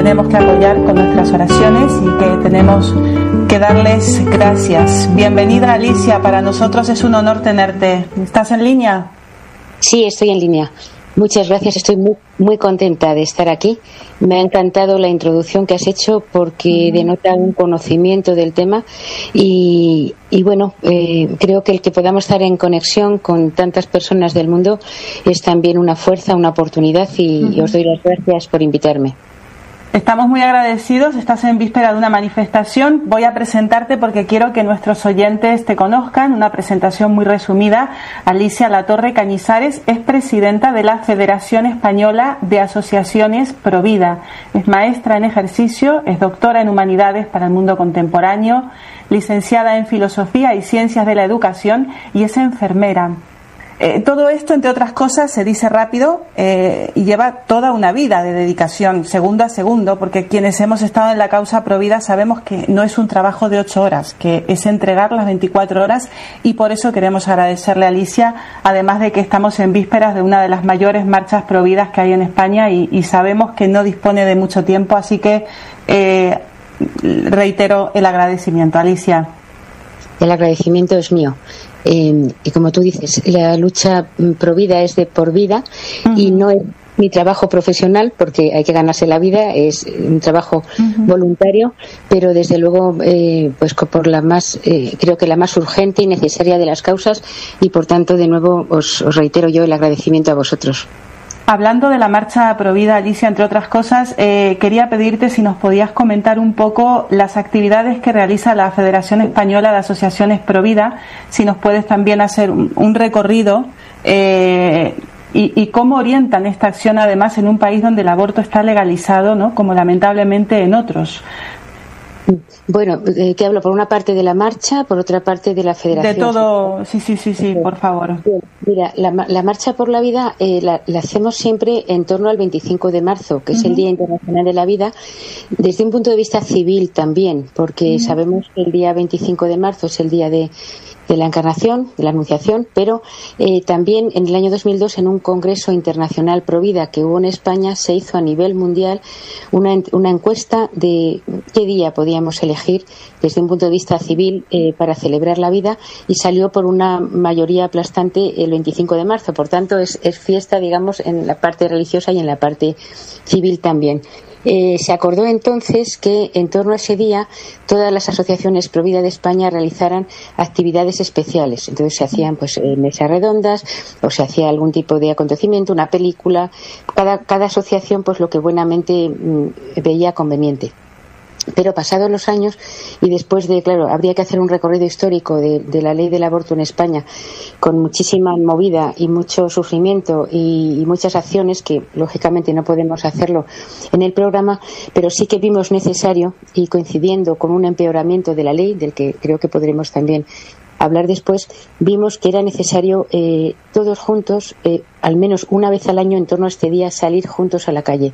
tenemos que apoyar con nuestras oraciones y que tenemos que darles gracias. Bienvenida, Alicia, para nosotros es un honor tenerte. ¿Estás en línea? Sí, estoy en línea. Muchas gracias, estoy muy contenta de estar aquí. Me ha encantado la introducción que has hecho porque denota un conocimiento del tema y bueno, creo que el que podamos estar en conexión con tantas personas del mundo es también una fuerza, una oportunidad y os doy las gracias por invitarme. Estamos muy agradecidos, estás en víspera de una manifestación. Voy a presentarte porque quiero que nuestros oyentes te conozcan. Una presentación muy resumida. Alicia Latorre Cañizares es presidenta de la Federación Española de Asociaciones Provida. Es maestra en ejercicio, es doctora en Humanidades para el Mundo Contemporáneo, licenciada en Filosofía y Ciencias de la Educación y es enfermera. Todo esto, entre otras cosas, se dice rápido y lleva toda una vida de dedicación, segundo a segundo, porque quienes hemos estado en la causa Provida sabemos que no es un trabajo de 8 horas, que es entregar las 24 horas y por eso queremos agradecerle a Alicia, además de que estamos en vísperas de una de las mayores marchas Providas que hay en España y sabemos que no dispone de mucho tiempo, así que reitero el agradecimiento. Alicia. El agradecimiento es mío. Y como tú dices, la lucha Provida es de por vida y no es mi trabajo profesional porque hay que ganarse la vida, es un trabajo voluntario, pero desde luego pues por la más creo que la más urgente y necesaria de las causas y por tanto de nuevo os reitero yo el agradecimiento a vosotros. Hablando de la marcha Provida, Alicia, entre otras cosas, quería pedirte si nos podías comentar un poco las actividades que realiza la Federación Española de Asociaciones Provida, si nos puedes también hacer un recorrido y cómo orientan esta acción, además, en un país donde el aborto está legalizado, ¿no?, como lamentablemente en otros. Bueno, que hablo por una parte de la marcha, por otra parte de la federación. De todo, sí, por favor. Mira, la marcha por la vida la hacemos siempre en torno al 25 de marzo, que es el Día Internacional de la Vida, desde un punto de vista civil también, porque sabemos que el día 25 de marzo es el día de la Encarnación, de la Anunciación, pero también en el año 2002 en un Congreso Internacional Provida que hubo en España se hizo a nivel mundial una encuesta de qué día podíamos elegir desde un punto de vista civil para celebrar la vida y salió por una mayoría aplastante el 25 de marzo. Por tanto, es fiesta, digamos, en la parte religiosa y en la parte civil también. Se acordó entonces que en torno a ese día todas las asociaciones Provida de España realizaran actividades especiales. Entonces se hacían mesas redondas o se hacía algún tipo de acontecimiento, una película. Cada asociación pues lo que buenamente veía conveniente. Pero pasados los años y después de, claro, habría que hacer un recorrido histórico de la ley del aborto en España con muchísima movida y mucho sufrimiento y muchas acciones que lógicamente no podemos hacerlo en el programa, pero sí que vimos necesario y coincidiendo con un empeoramiento de la ley, del que creo que podremos también hablar después, vimos que era necesario todos juntos, al menos una vez al año en torno a este día, salir juntos a la calle,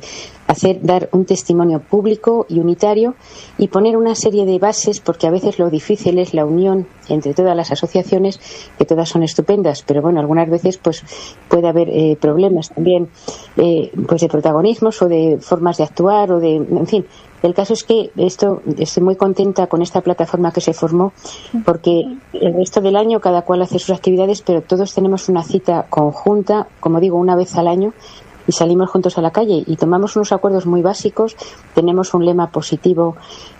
dar un testimonio público y unitario y poner una serie de bases, porque a veces lo difícil es la unión entre todas las asociaciones, que todas son estupendas, pero bueno, algunas veces pues puede haber problemas también pues de protagonismos o de formas de actuar o de, en fin. El caso es que estoy muy contenta con esta plataforma que se formó porque el resto del año cada cual hace sus actividades, pero todos tenemos una cita conjunta, como digo, una vez al año y salimos juntos a la calle y tomamos unos acuerdos muy básicos. Tenemos un lema positivo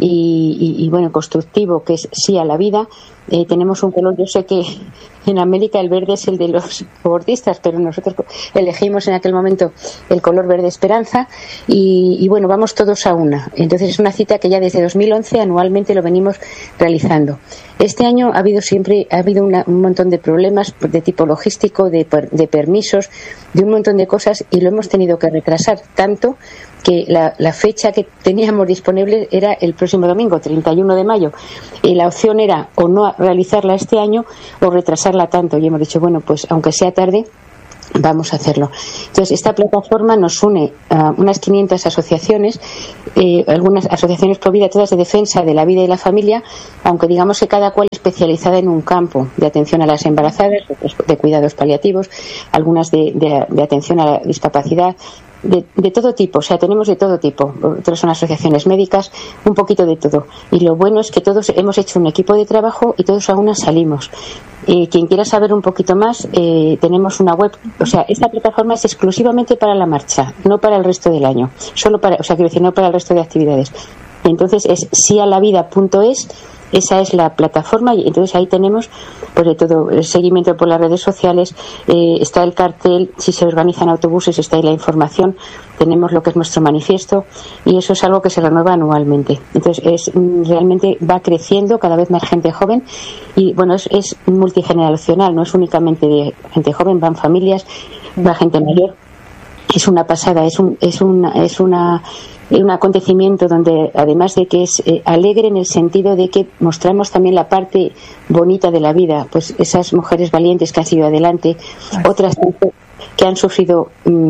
y bueno, constructivo, que es sí a la vida. Tenemos un color, yo sé que en América el verde es el de los abortistas, pero nosotros elegimos en aquel momento el color verde esperanza y bueno, vamos todos a una. Entonces es una cita que ya desde 2011 anualmente lo venimos realizando. Este año ha habido un montón de problemas de tipo logístico, de permisos, de un montón de cosas y lo hemos tenido que retrasar tanto que la fecha que teníamos disponible era el próximo domingo, 31 de mayo. Y la opción era o no realizarla este año o retrasarla tanto. Y hemos dicho, bueno, pues aunque sea tarde, vamos a hacerlo. Entonces, esta plataforma nos une a unas 500 asociaciones, algunas asociaciones Provida, todas de defensa de la vida y la familia, aunque digamos que cada cual especializada en un campo de atención a las embarazadas, de cuidados paliativos, algunas de atención a la discapacidad, de todo tipo, o sea, tenemos de todo tipo. Otras son asociaciones médicas, un poquito de todo. Y lo bueno es que todos hemos hecho un equipo de trabajo y todos a una salimos. Quien quiera saber un poquito más, tenemos una web. O sea, esta plataforma es exclusivamente para la marcha, no para el resto del año. Quiero decir, no para el resto de actividades. Entonces es sialavida.es. Esa es la plataforma y entonces ahí tenemos pues de todo, el seguimiento por las redes sociales, está el cartel, si se organizan autobuses está ahí la información, tenemos lo que es nuestro manifiesto y eso es algo que se renueva anualmente. Entonces realmente va creciendo, cada vez más gente joven y bueno, es multigeneracional, no es únicamente de gente joven, van familias, va gente mayor. Es una pasada, es un acontecimiento donde además de que es alegre en el sentido de que mostramos también la parte bonita de la vida, pues esas mujeres valientes que han seguido adelante, otras que han sufrido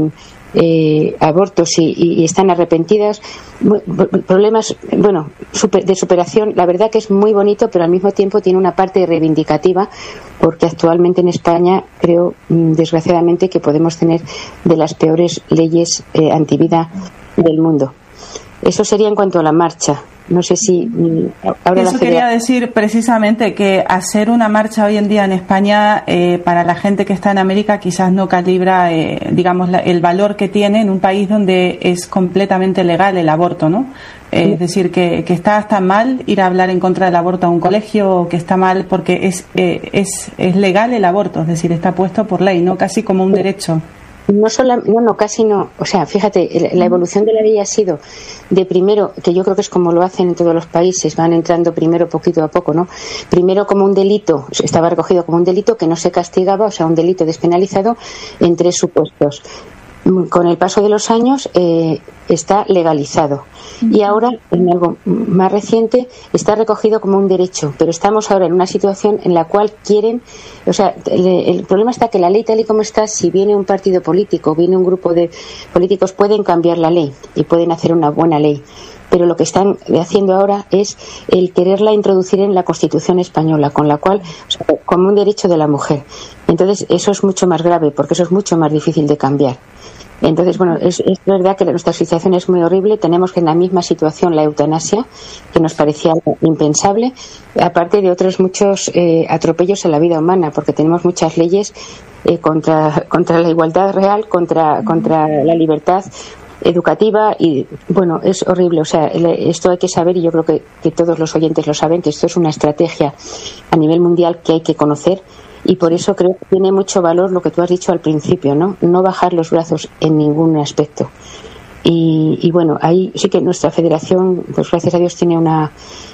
abortos y están arrepentidas, problemas de superación. La verdad que es muy bonito, pero al mismo tiempo tiene una parte reivindicativa, porque actualmente en España creo desgraciadamente que podemos tener de las peores leyes antivida del mundo. Eso sería en cuanto a la marcha. No sé si ahora eso quería decir precisamente que hacer una marcha hoy en día en España para la gente que está en América quizás no calibra digamos el valor que tiene en un país donde es completamente legal el aborto, ¿no? Es decir, que está hasta mal ir a hablar en contra del aborto a un colegio, o que está mal porque es legal el aborto, es decir, está puesto por ley, no casi como un derecho. Casi no. O sea, fíjate, la evolución de la ley ha sido de primero, que yo creo que es como lo hacen en todos los países, van entrando primero poquito a poco, ¿no? Primero como un delito, estaba recogido como un delito que no se castigaba, o sea, un delito despenalizado en 3 supuestos. Con el paso de los años está legalizado y ahora en algo más reciente está recogido como un derecho, pero estamos ahora en una situación en la cual quieren, o sea, el problema está que la ley tal y como está, si viene un partido político, viene un grupo de políticos, pueden cambiar la ley y pueden hacer una buena ley, pero lo que están haciendo ahora es el quererla introducir en la Constitución española, con la cual, o sea, como un derecho de la mujer. Entonces eso es mucho más grave, porque eso es mucho más difícil de cambiar. Entonces, bueno, es verdad que nuestra situación es muy horrible. Tenemos que en la misma situación la eutanasia, que nos parecía impensable, aparte de otros muchos atropellos en la vida humana, porque tenemos muchas leyes contra la igualdad real, contra la libertad educativa y, bueno, es horrible. O sea, esto hay que saber y yo creo que todos los oyentes lo saben, que esto es una estrategia a nivel mundial que hay que conocer. Y por eso creo que tiene mucho valor lo que tú has dicho al principio, ¿no? No bajar los brazos en ningún aspecto. Y bueno, ahí sí que nuestra federación, pues gracias a Dios, tiene una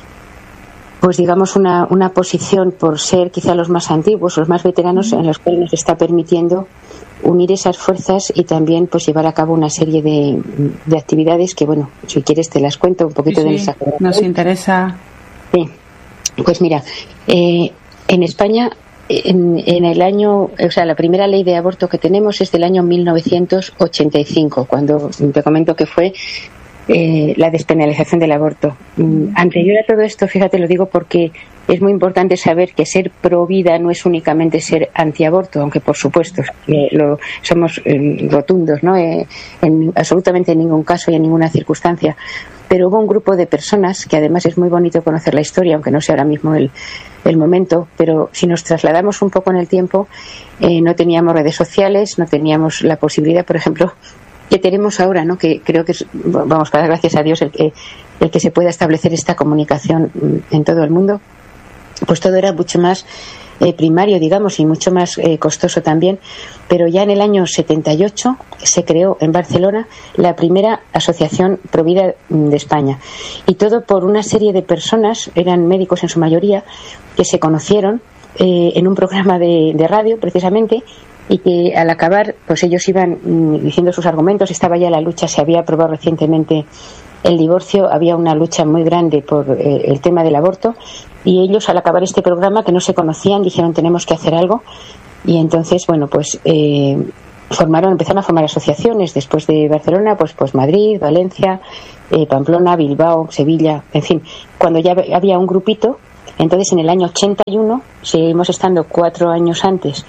posición por ser quizá los más antiguos, los más veteranos, en los cuales nos está permitiendo unir esas fuerzas y también pues llevar a cabo una serie de actividades que, bueno, si quieres te las cuento un poquito de nuestra federación. Nos interesa. Sí. Pues mira, en España en el año, o sea, la primera ley de aborto que tenemos es del año 1985, cuando te comento que fue la despenalización del aborto. Anterior a todo esto, fíjate, lo digo porque es muy importante saber que ser pro vida no es únicamente ser antiaborto, aunque por supuesto somos rotundos, ¿no? Absolutamente en ningún caso y en ninguna circunstancia. Pero hubo un grupo de personas, que además es muy bonito conocer la historia, aunque no sea ahora mismo el momento, pero si nos trasladamos un poco en el tiempo, no teníamos redes sociales, no teníamos la posibilidad, por ejemplo, que tenemos ahora, ¿no? Que creo que es, vamos, para gracias a Dios, el que se pueda establecer esta comunicación en todo el mundo. Pues todo era mucho más primario, digamos, y mucho más costoso también, pero ya en el año 78 se creó en Barcelona la primera asociación Provida de España, y todo por una serie de personas, eran médicos en su mayoría, que se conocieron en un programa de radio precisamente, y que al acabar pues ellos iban diciendo sus argumentos. Estaba ya la lucha, se había aprobado recientemente el divorcio, había una lucha muy grande por el tema del aborto, y ellos al acabar este programa, que no se conocían, dijeron tenemos que hacer algo, y entonces bueno, pues empezaron a formar asociaciones después de Barcelona, pues Madrid, Valencia, Pamplona, Bilbao, Sevilla, en fin, cuando ya había un grupito. Entonces en el año 81, seguimos estando 4 años antes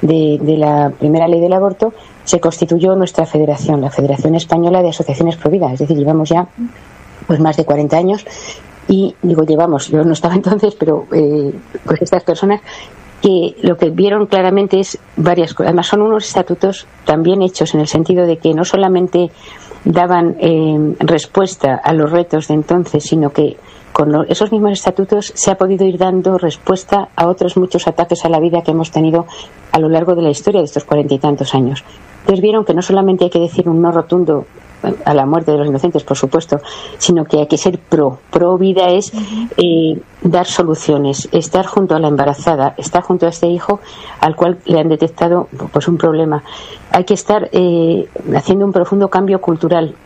de la primera ley del aborto, se constituyó nuestra federación, la Federación Española de Asociaciones Pro Vida. Es decir, llevamos ya pues más de 40 años y digo llevamos, yo no estaba entonces, pero pues estas personas que lo que vieron claramente es varias cosas. Además son unos estatutos también hechos en el sentido de que no solamente daban respuesta a los retos de entonces, sino que con esos mismos estatutos se ha podido ir dando respuesta a otros muchos ataques a la vida que hemos tenido a lo largo de la historia de estos 40 y tantos años. Entonces vieron que no solamente hay que decir un no rotundo a la muerte de los inocentes, por supuesto, sino que hay que ser pro vida es dar soluciones, estar junto a la embarazada, estar junto a este hijo al cual le han detectado pues un problema. Hay que estar haciendo un profundo cambio cultural,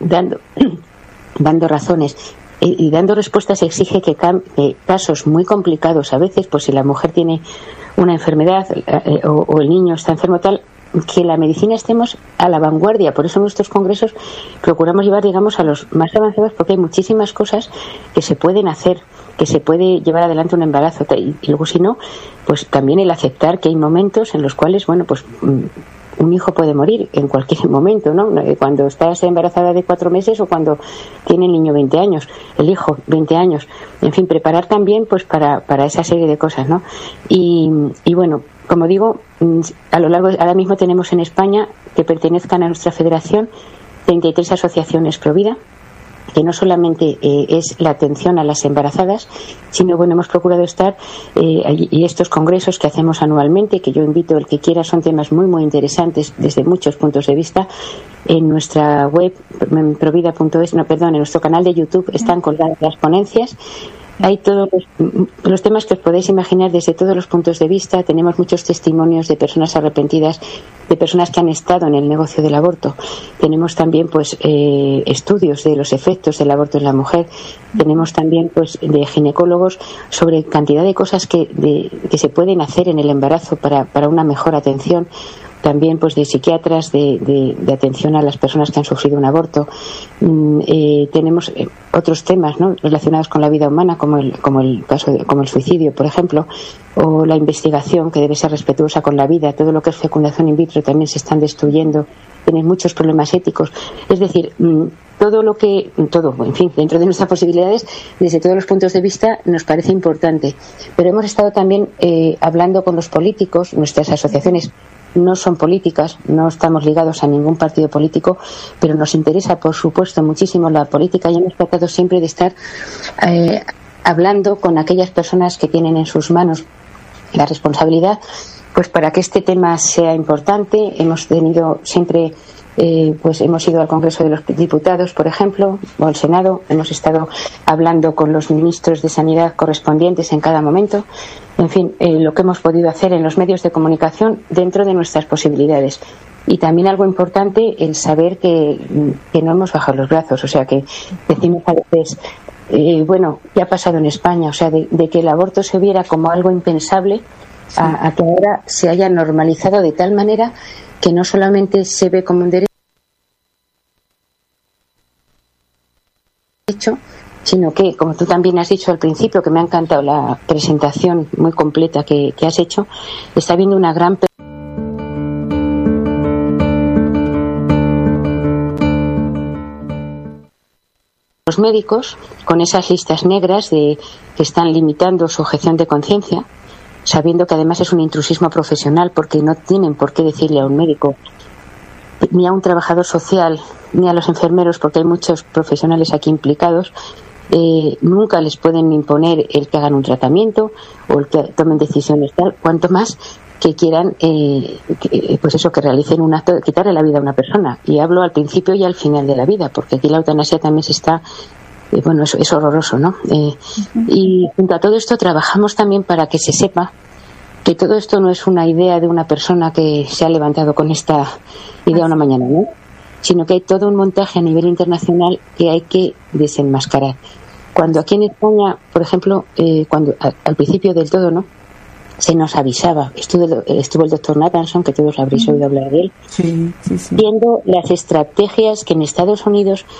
dando razones y dando respuestas. Exige que casos muy complicados a veces, pues si la mujer tiene una enfermedad o el niño está enfermo tal, que la medicina estemos a la vanguardia. Por eso en nuestros congresos procuramos llevar, digamos, a los más avanzados, porque hay muchísimas cosas que se pueden hacer, que se puede llevar adelante un embarazo, y luego si no, pues también el aceptar que hay momentos en los cuales, bueno, pues un hijo puede morir en cualquier momento, ¿no? Cuando estás embarazada de 4 meses o cuando tiene el niño 20 años, el hijo 20 años, en fin, preparar también pues para esa serie de cosas, ¿no? Y bueno, como digo, a lo largo, ahora mismo tenemos en España, que pertenezcan a nuestra federación, 33 asociaciones pro vida, que no solamente es la atención a las embarazadas, sino bueno, hemos procurado estar y estos congresos que hacemos anualmente, que yo invito el que quiera, son temas muy muy interesantes desde muchos puntos de vista. En nuestra web provida.es, en nuestro canal de YouTube están colgadas las ponencias. Hay todos los temas que os podéis imaginar desde todos los puntos de vista. Tenemos muchos testimonios de personas arrepentidas, de personas que han estado en el negocio del aborto. Tenemos también pues estudios de los efectos del aborto en la mujer. Tenemos también pues de ginecólogos sobre cantidad de cosas que se pueden hacer en el embarazo para una mejor atención. También pues de psiquiatras de atención a las personas que han sufrido un aborto. Tenemos otros temas, ¿no?, relacionados con la vida humana, como el suicidio, por ejemplo, o la investigación, que debe ser respetuosa con la vida. Todo lo que es fecundación in vitro también se están destruyendo. Tienen muchos problemas éticos. Es decir, todo, en fin, dentro de nuestras posibilidades, desde todos los puntos de vista, nos parece importante. Pero hemos estado también hablando con los políticos. Nuestras asociaciones no son políticas, no estamos ligados a ningún partido político, pero nos interesa, por supuesto, muchísimo la política, y hemos tratado siempre de estar hablando con aquellas personas que tienen en sus manos la responsabilidad, pues para que este tema sea importante. Hemos tenido siempre pues hemos ido al Congreso de los Diputados, por ejemplo, o al Senado. Hemos estado hablando con los ministros de Sanidad correspondientes en cada momento. En fin, lo que hemos podido hacer en los medios de comunicación dentro de nuestras posibilidades. Y también algo importante, el saber que no hemos bajado los brazos. O sea, que decimos a veces, bueno, ¿qué ha pasado en España? O sea, de que el aborto se viera como algo impensable, a que ahora se haya normalizado de tal manera que no solamente se ve como un derecho, sino que, como tú también has dicho al principio, que me ha encantado la presentación muy completa que has hecho, está habiendo una gran los médicos con esas listas negras que están limitando su objeción de conciencia, sabiendo que además es un intrusismo profesional, porque no tienen por qué decirle a un médico, ni a un trabajador social, ni a los enfermeros, porque hay muchos profesionales aquí implicados. Nunca les pueden imponer el que hagan un tratamiento o el que tomen decisiones tal, cuanto más que quieran pues eso, que realicen un acto de quitarle la vida a una persona. Y hablo al principio y al final de la vida, porque aquí la eutanasia también se está bueno, es horroroso, ¿no? Y junto a todo esto trabajamos también para que se sepa que todo esto no es una idea de una persona que se ha levantado con esta idea una mañana, ¿no?, sino que hay todo un montaje a nivel internacional que hay que desenmascarar. Cuando aquí en España, por ejemplo, cuando al principio del todo, ¿no?, se nos avisaba, estuvo el doctor Nathanson, que todos habréis oído hablar de él, viendo las estrategias que en Estados Unidos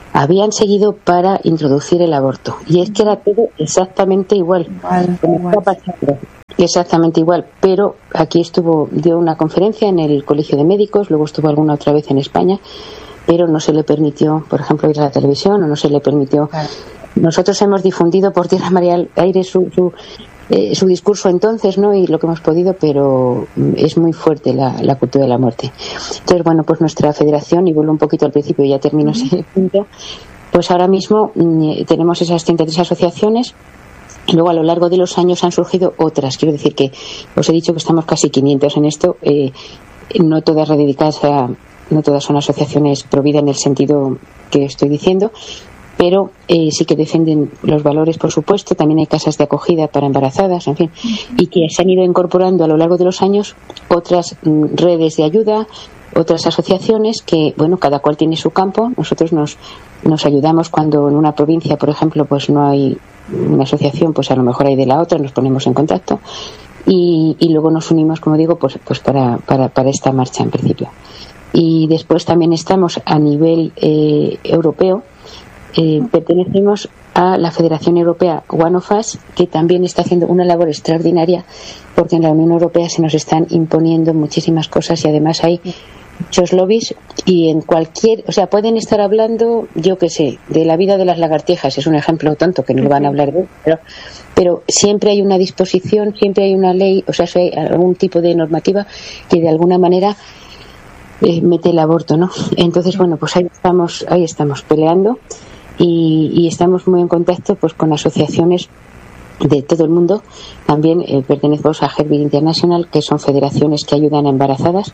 habían seguido para introducir el aborto. Y es que era todo exactamente igual. Está pasando. Exactamente igual. Pero aquí dio una conferencia en el Colegio de Médicos, luego estuvo alguna otra vez en España, pero no se le permitió, por ejemplo, ir a la televisión, o no se le permitió. Claro. Nosotros hemos difundido por tierra, mar y aire su discurso entonces, ¿no? Y lo que hemos podido, pero es muy fuerte la cultura de la muerte. Entonces, bueno, pues nuestra federación, y vuelvo un poquito al principio, ya termino ese punto, pues ahora mismo tenemos esas 33 asociaciones. Y luego a lo largo de los años han surgido otras. Quiero decir que os he dicho que estamos casi 500 en esto, no todas rededicadas no todas son asociaciones pro vida en el sentido que estoy diciendo, pero sí que defienden los valores, por supuesto. También hay casas de acogida para embarazadas, en fin, y que se han ido incorporando a lo largo de los años otras redes de ayuda, otras asociaciones que, bueno, cada cual tiene su campo. Nosotros nos ayudamos cuando en una provincia, por ejemplo, pues no hay una asociación, pues a lo mejor hay de la otra, nos ponemos en contacto y luego nos unimos, como digo, pues para esta marcha en principio. Y después también estamos a nivel europeo. Pertenecemos a la Federación Europea One of Us, que también está haciendo una labor extraordinaria, porque en la Unión Europea se nos están imponiendo muchísimas cosas y además hay muchos lobbies y pueden estar hablando, yo qué sé, de la vida de las lagartijas, es un ejemplo tonto que no lo van a hablar de, pero siempre hay una disposición, siempre hay una ley, hay algún tipo de normativa que de alguna manera mete el aborto, ¿no? Entonces, bueno, pues ahí estamos peleando y estamos muy en contacto pues con asociaciones de todo el mundo. También pertenecemos a Heartbeat International, que son federaciones que ayudan a embarazadas.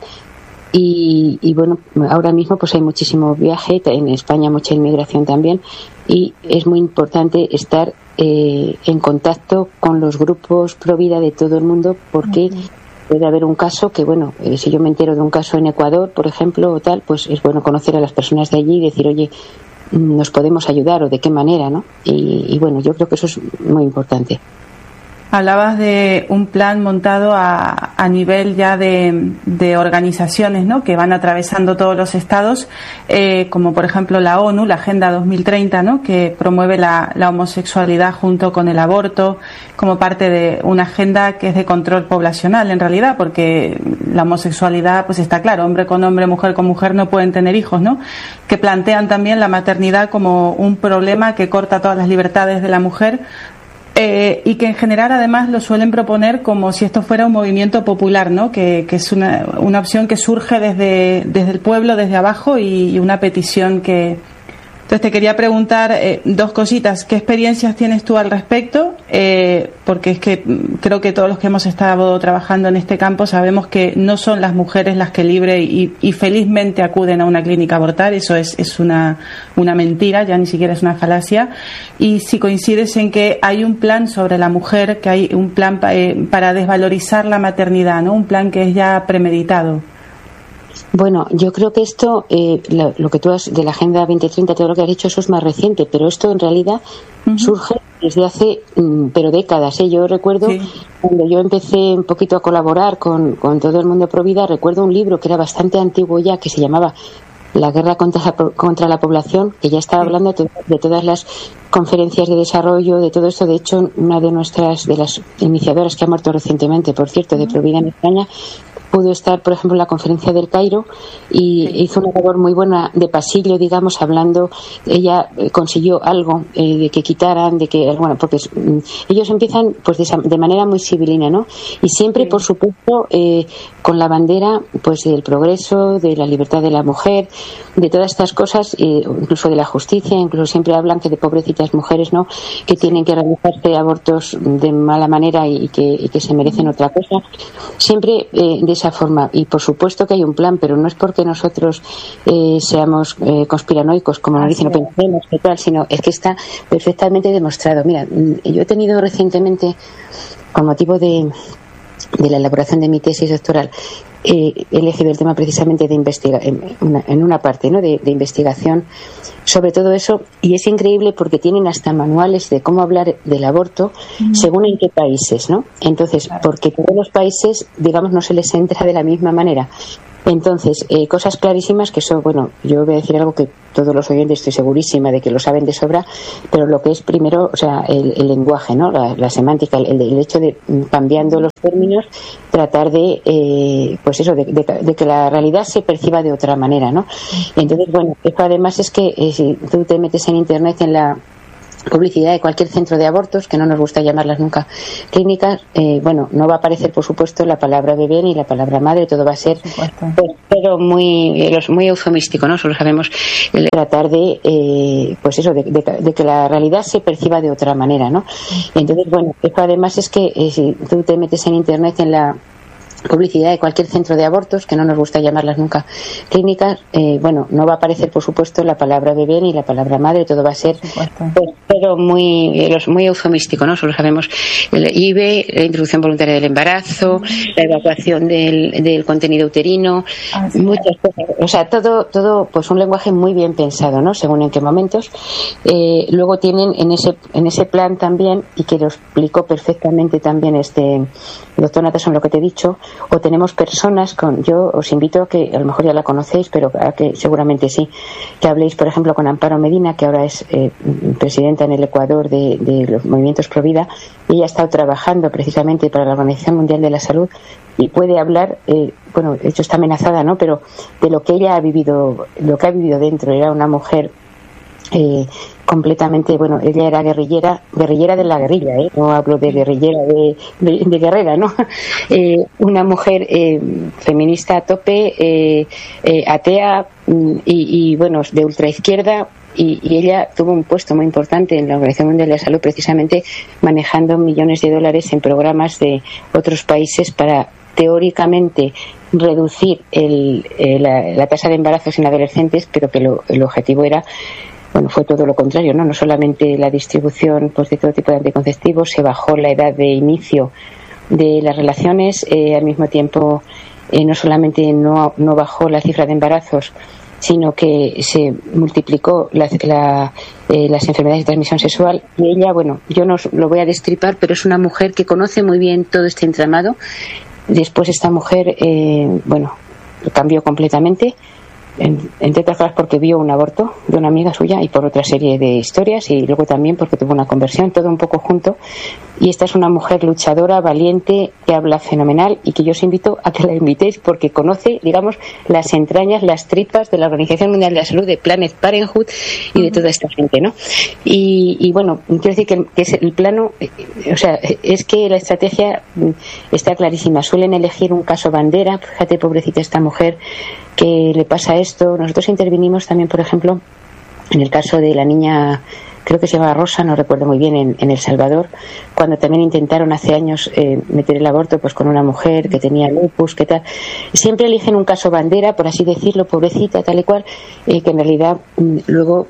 Y bueno, ahora mismo pues hay muchísimo viaje, en España mucha inmigración también, y es muy importante estar en contacto con los grupos pro vida de todo el mundo, porque puede haber un caso que, bueno, si yo me entero de un caso en Ecuador, por ejemplo, o tal, pues es bueno conocer a las personas de allí y decir, oye, nos podemos ayudar o de qué manera, ¿no? Y bueno, yo creo que eso es muy importante. Hablabas de un plan montado a nivel ya de organizaciones, ¿no?, que van atravesando todos los estados, como por ejemplo la ONU, la Agenda 2030, ¿no?, que promueve la homosexualidad junto con el aborto como parte de una agenda que es de control poblacional en realidad, porque la homosexualidad, pues está claro, hombre con hombre, mujer con mujer no pueden tener hijos, ¿no?, que plantean también la maternidad como un problema que corta todas las libertades de la mujer. Y que en general además lo suelen proponer como si esto fuera un movimiento popular, ¿no?, que es una opción que surge desde el pueblo, desde abajo, y una petición que... Entonces te quería preguntar dos cositas. ¿Qué experiencias tienes tú al respecto? Porque es que creo que todos los que hemos estado trabajando en este campo sabemos que no son las mujeres las que libre y felizmente acuden a una clínica a abortar. Eso es una mentira, ya ni siquiera es una falacia. Y si coincides en que hay un plan sobre la mujer, que hay un plan para desvalorizar la maternidad, ¿no?, un plan que es ya premeditado. Bueno, yo creo que esto, lo que tú has de la Agenda 2030, todo lo que has dicho, eso es más reciente, pero esto en realidad surge desde hace, pero décadas. Yo recuerdo cuando yo empecé un poquito a colaborar con todo el mundo pro vida, recuerdo un libro que era bastante antiguo ya, que se llamaba La guerra contra la población, que ya estaba hablando de todas las conferencias de desarrollo, de todo esto. De hecho, una de las iniciadoras, que ha muerto recientemente, por cierto, de pro vida en España, pudo estar, por ejemplo, en la conferencia del Cairo y hizo una labor muy buena de pasillo, digamos, hablando. Ella consiguió algo de que quitaran, de que, bueno, porque ellos empiezan pues de manera muy civilina, ¿no? Y siempre, por supuesto, con la bandera pues del progreso, de la libertad de la mujer, de todas estas cosas, incluso de la justicia. Incluso siempre hablan que de pobrecitas mujeres, ¿no?, que tienen que realizarse abortos de mala manera y que se merecen otra cosa. Siempre de esa forma. Y por supuesto que hay un plan, pero no es porque nosotros seamos conspiranoicos, como nos dicen, no pensemos que tal, sino es que está perfectamente demostrado. Mira, yo he tenido recientemente, con motivo de la elaboración de mi tesis doctoral, he elegido el tema precisamente de en una parte, ¿no?, de investigación sobre todo eso, y es increíble porque tienen hasta manuales de cómo hablar del aborto según en qué países, ¿no? Entonces, porque todos los países, digamos, no se les entra de la misma manera. Entonces, cosas clarísimas que son, bueno, yo voy a decir algo que todos los oyentes estoy segurísima de que lo saben de sobra, pero lo que es primero, o sea, el lenguaje, ¿no? La semántica, el hecho de, cambiando los términos, tratar de, pues eso, de que la realidad se perciba de otra manera, ¿no? Entonces, bueno, esto además es que si tú te metes en internet en la publicidad de cualquier centro de abortos, que no nos gusta llamarlas nunca clínicas, bueno, no va a aparecer, por supuesto, la palabra bebé ni la palabra madre, todo va a ser, pues, pero muy eufemístico, ¿no? Solo sabemos tratar de, pues eso, de que la realidad se perciba de otra manera, ¿no? Entonces, bueno, esto además es que si tú te metes en internet en la publicidad de cualquier centro de abortos, que no nos gusta llamarlas nunca clínicas, bueno, no va a aparecer, por supuesto, la palabra bebé ni la palabra madre, todo va a ser, pues, pero muy eufemístico, ¿no? Solo sabemos el IVE, la interrupción voluntaria del embarazo, la evacuación del contenido uterino, muchas cosas, o sea, todo, pues un lenguaje muy bien pensado, ¿no? Según en qué momentos. Luego tienen en ese plan también, y que lo explicó perfectamente también el doctor Natterson, lo que te he dicho, o tenemos personas yo os invito a que, a lo mejor ya la conocéis, pero a que seguramente sí, que habléis, por ejemplo, con Amparo Medina, que ahora es presidenta en el Ecuador de los movimientos Pro Vida. Ella ha estado trabajando precisamente para la Organización Mundial de la Salud y puede hablar, bueno, de hecho está amenazada, ¿no? Pero de lo que ella ha vivido, lo que ha vivido dentro. Era una mujer completamente, bueno, ella era guerrillera de la guerrilla, no hablo de guerrillera de guerrera, ¿no? Una mujer feminista a tope, atea y bueno, de ultraizquierda, y ella tuvo un puesto muy importante en la Organización Mundial de la Salud, precisamente manejando millones de dólares en programas de otros países para, teóricamente, reducir la tasa de embarazos en adolescentes, pero que el objetivo era, bueno, fue todo lo contrario, ¿no? No solamente la distribución, pues, de todo tipo de anticonceptivos, se bajó la edad de inicio de las relaciones, al mismo tiempo no solamente no bajó la cifra de embarazos, sino que se multiplicó las enfermedades de transmisión sexual. Y ella, bueno, yo no lo voy a destripar, pero es una mujer que conoce muy bien todo este entramado. Después esta mujer, bueno, cambió completamente, entre otras cosas porque vio un aborto de una amiga suya y por otra serie de historias, y luego también porque tuvo una conversión, todo un poco junto. Y esta es una mujer luchadora, valiente, que habla fenomenal, y que yo os invito a que la invitéis porque conoce, digamos, las entrañas, las tripas de la Organización Mundial de la Salud, de Planned Parenthood y de toda esta gente, ¿no? Y bueno, quiero decir que es el plano, o sea, es que la estrategia está clarísima. Suelen elegir un caso bandera. Fíjate, pobrecita esta mujer, que le pasa esto. Nosotros intervinimos también, por ejemplo, en el caso de la niña, creo que se llama Rosa, no recuerdo muy bien, en El Salvador, cuando también intentaron hace años meter el aborto, pues con una mujer que tenía lupus, que tal. Siempre eligen un caso bandera, por así decirlo, pobrecita, tal y cual, que en realidad luego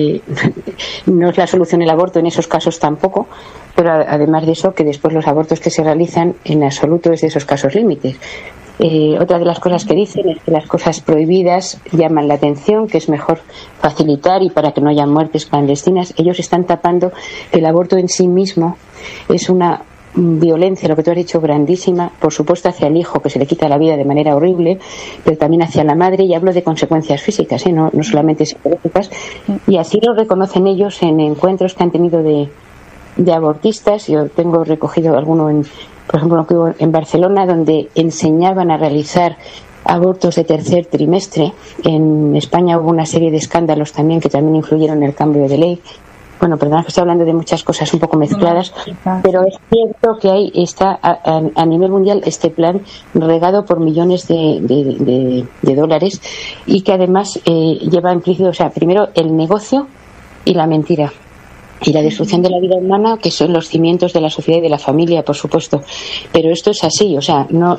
no es la solución el aborto en esos casos tampoco, pero además de eso, que después los abortos que se realizan en absoluto es de esos casos límites. Otra de las cosas que dicen es que las cosas prohibidas llaman la atención, que es mejor facilitar, y para que no haya muertes clandestinas. Ellos están tapando que el aborto en sí mismo es una violencia, lo que tú has dicho, grandísima, por supuesto hacia el hijo, que se le quita la vida de manera horrible, pero también hacia la madre, y hablo de consecuencias físicas, no solamente psicológicas, y así lo reconocen ellos en encuentros que han tenido de abortistas. Yo tengo recogido alguno por ejemplo, en Barcelona, donde enseñaban a realizar abortos de tercer trimestre. En España hubo una serie de escándalos también que también influyeron en el cambio de ley. Bueno, perdón, que estoy hablando de muchas cosas un poco mezcladas, pero es cierto que ahí está a nivel mundial este plan regado por millones de dólares, y que además lleva implícito, o sea, primero el negocio y la mentira y la destrucción de la vida humana, que son los cimientos de la sociedad y de la familia, por supuesto. Pero esto es así, o sea, no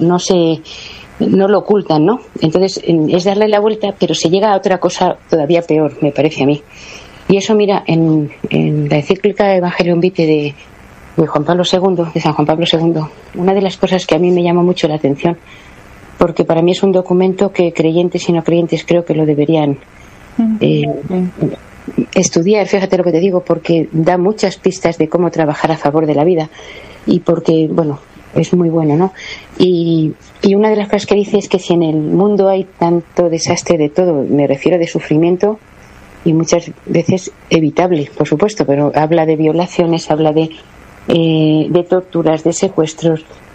lo ocultan, ¿no? Entonces es darle la vuelta, pero se llega a otra cosa todavía peor, me parece a mí. Y eso, mira, en la encíclica Evangelium Vitae de Juan Pablo II, de San Juan Pablo II, una de las cosas que a mí me llamó mucho la atención, porque para mí es un documento que creyentes y no creyentes creo que lo deberían estudiar, fíjate lo que te digo, porque da muchas pistas de cómo trabajar a favor de la vida, y porque, bueno, es muy bueno, ¿no? Y una de las cosas que dice es que si en el mundo hay tanto desastre de todo, me refiero de sufrimiento, y muchas veces evitable, por supuesto, pero habla de violaciones, habla de torturas, de secuestros,